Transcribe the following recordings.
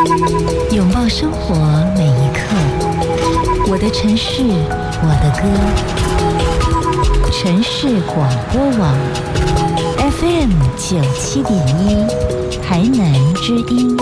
拥抱生活每一刻，我的城市，我的歌。城市广播网 FM 97.1，台南之音。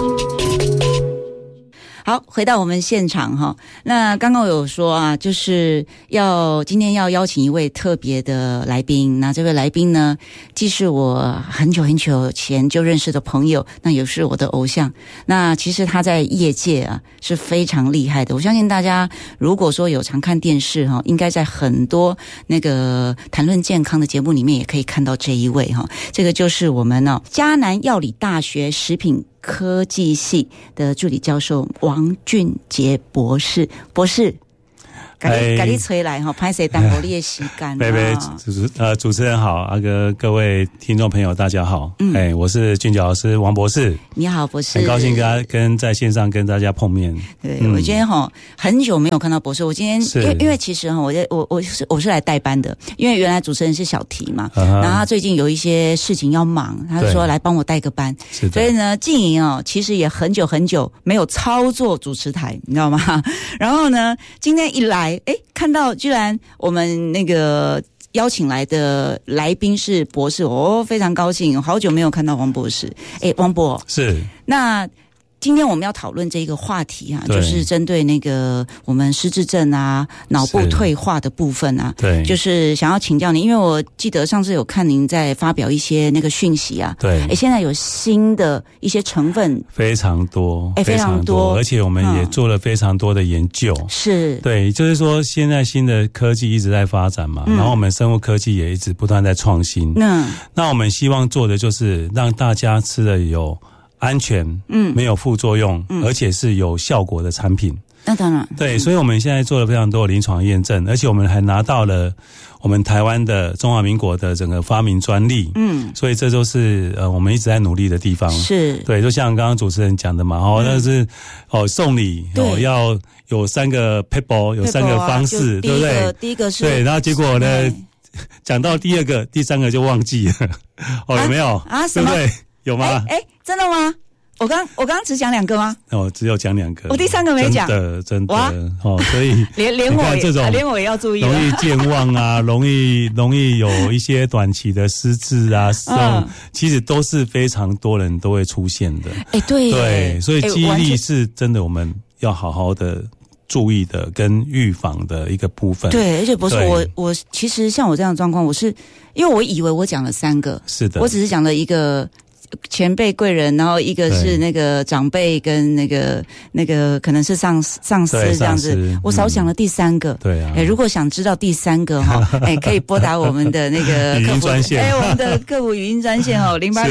好，回到我们现场哈。那刚刚有说啊，就是今天要邀请一位特别的来宾。那这位来宾呢，既是我很久很久前就认识的朋友，那也是我的偶像。那其实他在业界啊是非常厉害的。我相信大家如果说有常看电视哈，应该在很多那个谈论健康的节目里面也可以看到这一位哈。这个就是我们嘉南药理大学食品科技系的助理教授王俊杰博士。给你吹来哈，拍谁当我列时间。 主持人好，各位听众朋友大家好。我是俊杰老师王博士。 你好，博士。 很高兴跟在线上跟大家碰面。 对，我今天很久没有看到博士。我今天因为其实我是来代班的，因为原来主持人是小提嘛，然后他最近有一些事情要忙，他就说来帮我带个班。所以呢，静莹其实也很久没有操作主持台，你知道吗？然后呢，今天一来。看到居然我们那个邀请来的来宾是博士，非常高兴，好久没有看到王博士。王博是那。今天我们要讨论这个话题啊，就是针对那个我们失智症啊、脑部退化的部分啊， 对， 就是想要请教您，因为我记得上次有看您在发表一些那个讯息啊， 对， 现在有新的一些成分非常多， 非常多， 而且我们也做了非常多的研究， 是对，就是说现在新的科技一直在发展嘛，然后我们生物科技也一直不断在创新，那我们希望做的就是让大家吃的有安全，没有副作用，而且是有效果的产品。 那当然， 对，所以我们现在做了非常多的临床验证，而且我们还拿到了我们台湾的中华民国的整个发明专利。所以这都是我们一直在努力的地方。是，对，就像刚刚主持人讲的嘛，那是送礼要有3个 paper， 有3个方式，对不对？第一个是对，然后结果呢，讲到第2个、第3个就忘记了，有没有啊？对不对？有吗？ 真的吗？我刚只讲2个吗？ 只有讲2个， 我第3个没讲。 真的所以连我也要注意了， 容易健忘啊，容易有一些短期的失智啊，其实都是非常多人都会出现的。对，所以记忆力是真的我们要好好的注意的跟预防的一个部分。对， 而且不是我其实像我这样的状况，我是因为我以为我讲了3个， 是的， 我只是讲了一个前辈贵人，然后一个是那个长辈跟那个可能是上司这样子，我少讲了第3个。对啊，如果想知道第3个可以拨打我们的那个语音专线， 我们的客服语音专线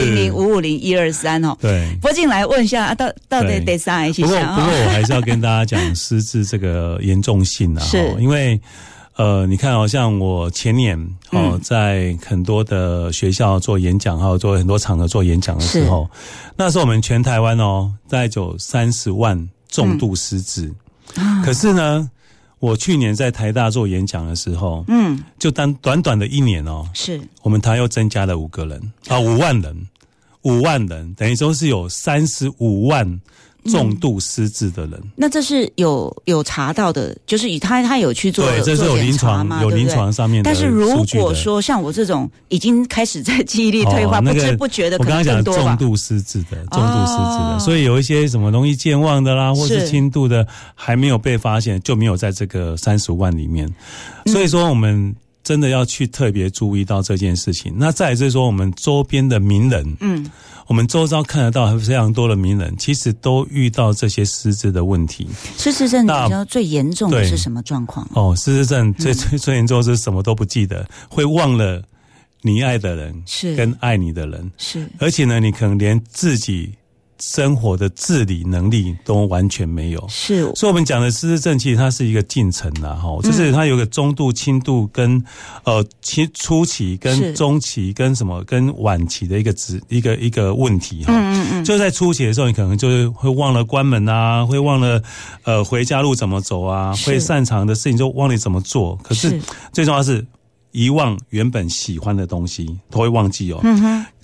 0800550123对，拨进来问一下到底得啥一起想。 不过我还是要跟大家讲失智这个严重性啊，是因为。你看像我前年在很多的学校做演讲，还有做很多场合做演讲的时候，那时候我们全台湾大概有30万重度失智。可是呢，我去年在台大做演讲的时候，就短短的1年是我们台又增加了5万人，等于说是有35万。重度失智的人， 那这是有查到的，就是他有去做， 对，这是有临床上面的。 但是如果说像我这种已经开始在记忆力退化，不知不觉的， 我刚刚讲重度失智的，所以有一些什么容易健忘的啦，或是轻度的还没有被发现，就没有在这个35万里面。所以说我们真的要去特别注意到这件事情。那再来就是说，我们周边的名人，我们周遭看得到非常多的名人，其实都遇到这些失智的问题。 失智症比较最严重的是什么状况？ 失智症最严重是什么都不记得，会忘了你爱的人是跟爱你的人是，而且呢，你可能连自己生活的自理能力都完全没有。是，所以我们讲的失智症其实它是一个进程啦，就是它有个中度、轻度跟初期跟中期跟跟晚期的一个问题就在初期的时候，你可能就是会忘了关门啊，会忘了回家路怎么走啊，会擅长的事情就忘了怎么做。可是最重要的是遗忘原本喜欢的东西，都会忘记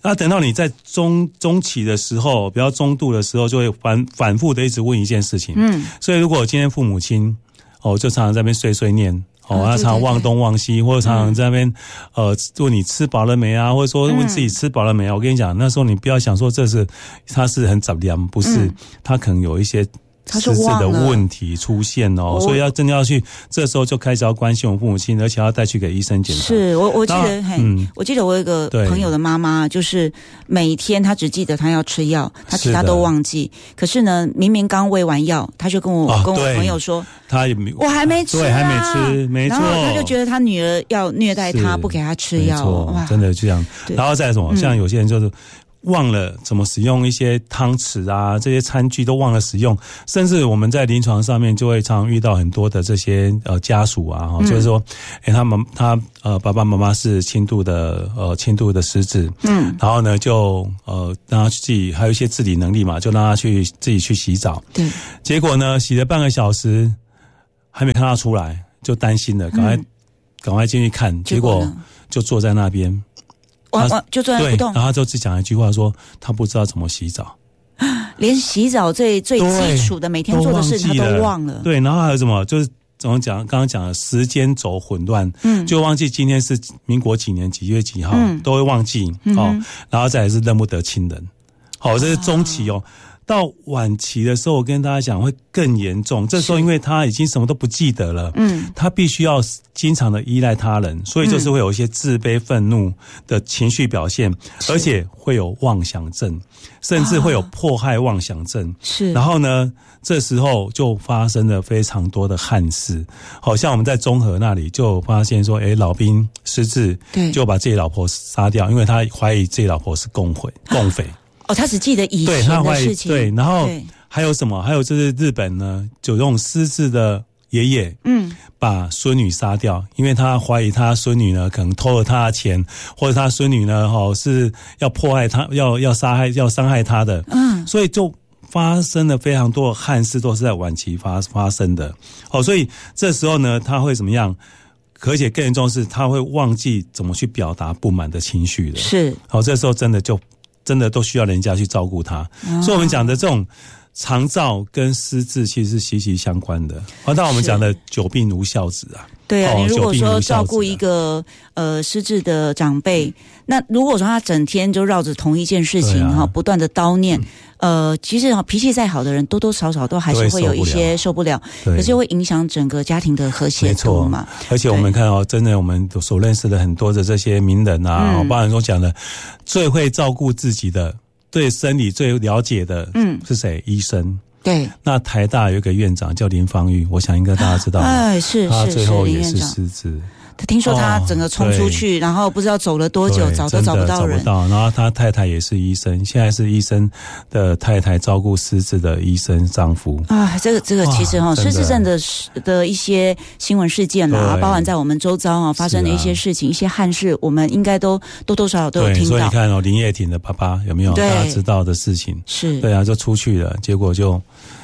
那等到你在中期的时候，比较中度的时候，就会反复的一直问一件事情。所以如果今天父母亲就常常在那边碎碎念。他常常忘东忘西，或者常常在那边问你吃饱了没啊，或者说问自己吃饱了没啊。我跟你讲，那时候你不要想说他是很杂粮，不是，他可能有一些实质的问题出现所以真的要去，这时候就开始要关心我们父母亲，而且要带去给医生检查。 是我记得，我记得我有一个朋友的妈妈，就是每天她只记得她要吃药，她其他都忘记。可是呢，明明刚喂完药，她就跟我朋友说，她也我还没吃，对，还没吃，没错。然后她就觉得她女儿要虐待她，不给她吃药， 哇，真的这样。然后再什么，像有些人就是忘了怎么使用一些汤匙啊，这些餐具都忘了使用，甚至我们在临床上面就会常常遇到很多的这些家属啊，就是说，他爸爸妈妈是轻度的失智，然后呢就让他自己还有一些自理能力嘛，就让他自己去洗澡，对，结果呢洗了半个小时还没看他出来，就担心了，赶快进去看，结果就坐在那边。就坐在不动，然后他就只讲一句话说他不知道怎么洗澡， 连洗澡最基础的每天做的事情他都忘了。 对，然后还有什么就是怎么讲？刚刚讲的时间轴混乱，就忘记今天是民国几年几月几号，都会忘记然后再来是认不得亲人，这是中期到晚期的时候，我跟大家讲会更严重。这时候因为他已经什么都不记得了，他必须要经常的依赖他人，所以就是会有一些自卑、愤怒的情绪表现，而且会有妄想症，甚至会有迫害妄想症。是，然后呢，这时候就发生了非常多的憾事。好像我们在中和那里就发现说，老兵失智，就把自己老婆杀掉，因为他怀疑自己老婆是共匪。 他只记得以前的事情。 对，然后还有什么？还有就是日本呢，就用失智的爷爷，把孙女杀掉，因为他怀疑他孙女呢可能偷了他的钱，或者他孙女呢是要迫害他，要伤害他的，所以就发生了非常多的憾事，都是在晚期发生的。所以这时候呢，他会怎么样？而且更严重的是，他会忘记怎么去表达不满的情绪了。是，这时候真的都需要人家去照顾他，所以我们讲的这种长照跟失智其实是息息相关的。当然我们讲的久病无孝子啊。 对啊，你如果说照顾一个失智的长辈，那如果说他整天就绕着同一件事情不断的叨念，其实脾气再好的人多多少少都还是会有一些受不了，可是会影响整个家庭的和谐度嘛。 而且我们看真的我们所认识的很多的这些名人啊，包含说讲的最会照顾自己的，对生理最了解的，是谁？医生。对，那台大有一个院长叫林芳玉，我想应该大家知道。是他最后也是失智。 他听说他整个冲出去，然后不知道走了多久，找都找不到人。 然后他太太也是医生，现在是医生的太太照顾失智的医生丈夫。 这个其实失智症的一些新闻事件啦，包含在我们周遭发生的一些事情、一些憾事，我们应该都多多少少都有听到。 所以你看林叶挺的爸爸有没有大家知道的事情？是对啊，就出去了，结果就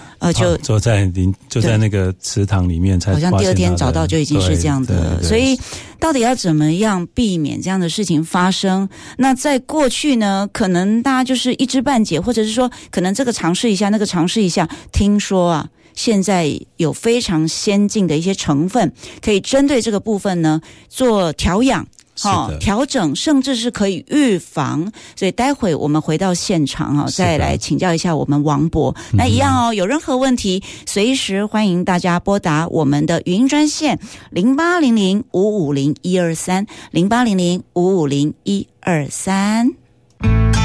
在那个池塘里面才发现，好像第二天找到就已经是这样的。所以到底要怎么样避免这样的事情发生？那在过去呢，可能大家就是一知半解，或者是说可能这个尝试一下，那个尝试一下。听说现在有非常先进的一些成分，可以针对这个部分呢做调养。调整，甚至是可以预防。所以待会我们回到现场再来请教一下我们王博。那一样有任何问题随时欢迎大家拨打我们的语音专线0800550123 0800550123。